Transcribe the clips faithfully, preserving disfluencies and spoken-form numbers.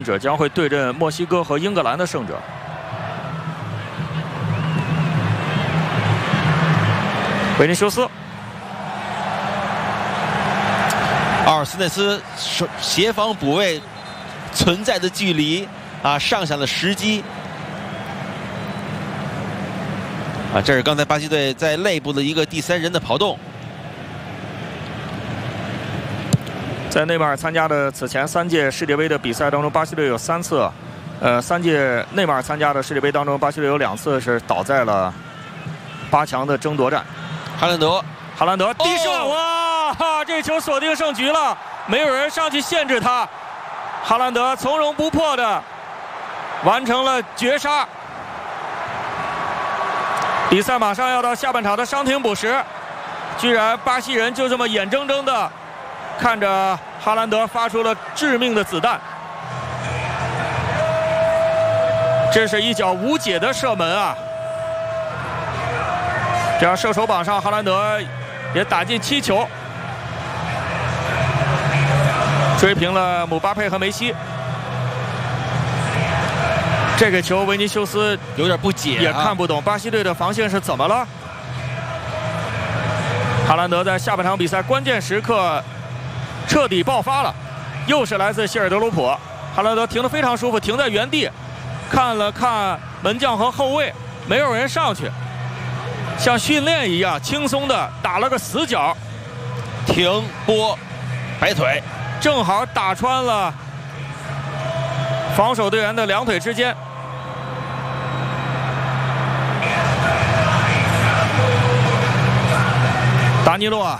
者将会对阵墨西哥和英格兰的胜者。维尼修斯， 奥尔斯内斯协防补位存在的距离啊，上场的时机啊，这是刚才巴西队在内部的一个第三人的跑动。 在内马尔参加的此前三届世界杯的比赛当中，巴西队有三次，呃，三届内马尔参加的世界杯当中，巴西队有两次是倒在了八强的争夺战。 哈兰德， 哈兰德低射，哇，这球锁定胜局了，没有人上去限制他，哈兰德从容不迫的完成了绝杀。比赛马上要到下半场的伤停补时，居然巴西人就这么眼睁睁的。 看着哈兰德发出了致命的子弹，这是一脚无解的射门啊！这样射手榜上，哈兰德也打进七球，追平了姆巴佩和梅西。这个球，维尼修斯有点不解、啊， 也看不懂巴西队的防线是怎么了。哈兰德在下半场比赛关键时刻。 彻底爆发了，又是来自希尔德鲁普。哈兰德停得非常舒服，停在原地，看了看门将和后卫，没有人上去，像训练一样轻松的打了个死角， 停波，摆腿， 正好打穿了防守队员的两腿之间。达尼洛。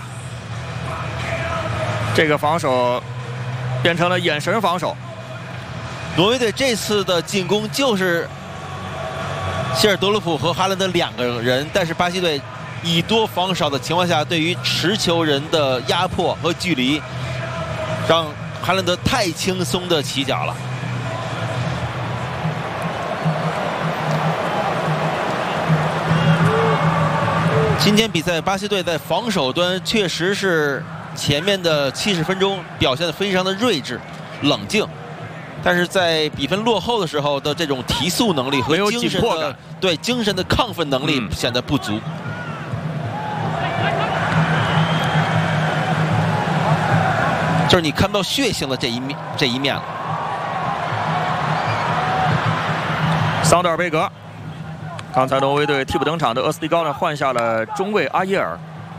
这个防守变成了眼神防守。 挪威队这次的进攻就是希尔德鲁普和哈兰德两个人，但是巴西队以多防少的情况下，对于持球人的压迫和距离，让哈兰德太轻松的起脚了。今天比赛，巴西队在防守端确实是。 前面的七十分钟表现得非常的睿智、冷静，但是在比分落后的时候的这种提速能力和精神的对精神的亢奋能力显得不足。嗯、就是你看不到血性的这一面这一面了。 桑德尔贝格，刚才挪威队替补登场的厄斯蒂高呢换下了中卫阿耶尔。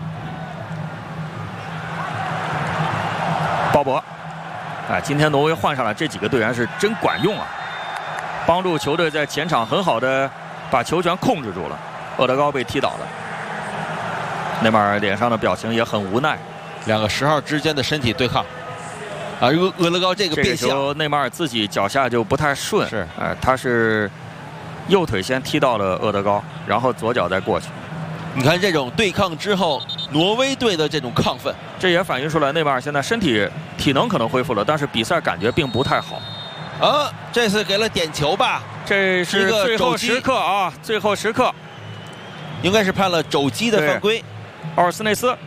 鲍勃，哎，今天挪威换上来这几个队员是真管用啊，帮助球队在前场很好的把球权控制住了。厄德高被踢倒了，内马尔脸上的表情也很无奈。 两个十号之间的身体对抗，啊，厄厄德高这个变向， 这个球内马尔自己脚下就不太顺， 是， 哎，他是右腿先踢到了厄德高，然后左脚再过去。 你看这种对抗之后，挪威队的这种亢奋， 这也反映出来内马尔现在身体体能可能恢复了，但是比赛感觉并不太好。 啊，这次给了点球吧？ 这是最后时刻啊，最后时刻， 应该是判了肘击的犯规。 奥尔斯内斯，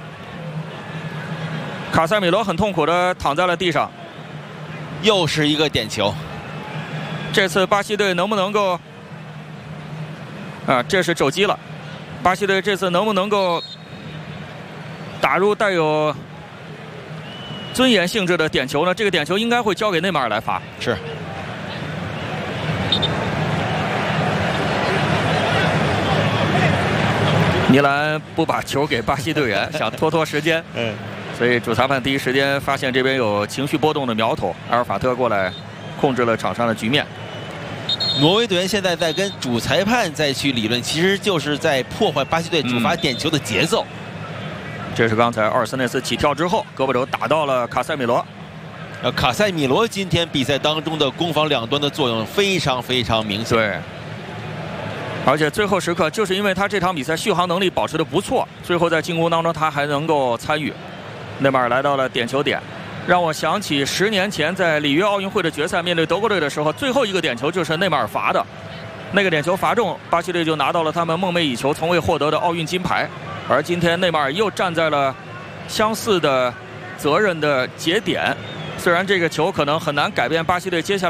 卡塞米罗很痛苦地躺在了地上， 又是一个点球。 这次巴西队能不能够？啊，这是肘击了。 巴西队这次能不能够打入带有尊严性质的点球呢？这个点球应该会交给内马尔来罚。 是。 尼兰不把球给巴西队员，想拖拖时间。 嗯。 所以主裁判第一时间发现这边有情绪波动的苗头，阿尔法特过来控制了场上的局面。 挪威队员现在在跟主裁判再去理论，其实就是在破坏巴西队主罚点球的节奏。 嗯、这是刚才奥尔斯内斯起跳之后，胳膊肘打到了卡塞米罗。 呃，卡塞米罗今天比赛当中的攻防两端的作用非常非常明显。 对。而且最后时刻，就是因为他这场比赛续航能力保持的不错，最后在进攻当中他还能够参与。内马尔来到了点球点。 让我想起十年前在里约奥运会的决赛面对德国队的时候，最后一个点球就是内马尔罚的，那个点球罚中，巴西队就拿到了他们梦寐以求、从未获得的奥运金牌。而今天内马尔又站在了相似的责任的节点，虽然这个球可能很难改变巴西队接下来。